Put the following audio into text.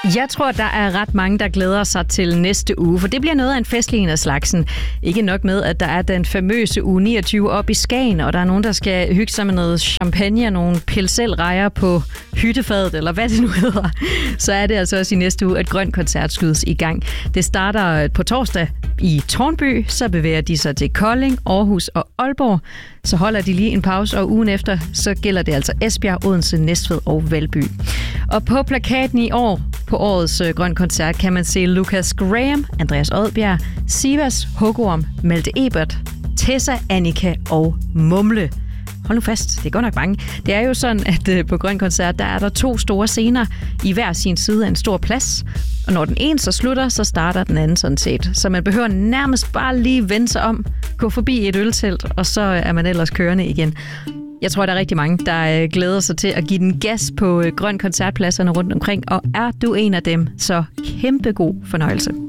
Jeg tror, der er ret mange, der glæder sig til næste uge, for det bliver noget af en festlig en af slagsen. Ikke nok med, at der er den famøse uge 29 op i Skagen, og der er nogen, der skal hygge sig med noget champagne, nogle pilselrejer på hyttefadet, eller hvad det nu hedder. Så er det altså også i næste uge, at Grøn Koncert skydes i gang. Det starter på torsdag i Tårnby, så bevæger de sig til Kolding, Aarhus og Aalborg. Så holder de lige en pause, og ugen efter, så gælder det altså Esbjerg, Odense, Næstved og Valby. Og på plakaten i år, på årets Grøn Koncert, kan man se Lucas Graham, Andreas Odbjerg, Sivas, Hugo, Malte Ebert, Tessa, Annika og Mumle. Hold nu fast, det er godt nok mange. Det er jo sådan, at på Grøn Koncert, der er der 2 store scener i hver sin side af en stor plads. Og når den ene så slutter, så starter den anden sådan set. Så man behøver nærmest bare lige vende sig om, gå forbi et øltelt, og så er man ellers kørende igen. Jeg tror, der er rigtig mange, der glæder sig til at give den gas på Grøn Koncertpladserne rundt omkring. Og er du en af dem, så kæmpe god fornøjelse.